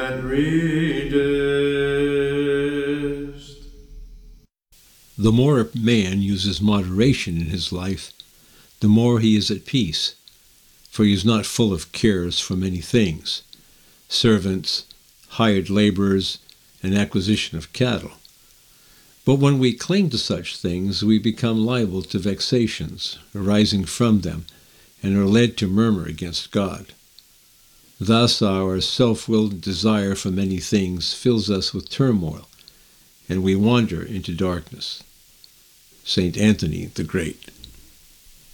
and readest. The more a man uses moderation in his life, the more he is at peace, for he is not full of cares for many things, servants, hired laborers, and acquisition of cattle. But when we cling to such things, we become liable to vexations arising from them, and are led to murmur against God. Thus our self-willed desire for many things fills us with turmoil, and we wander into darkness. St. Anthony the Great.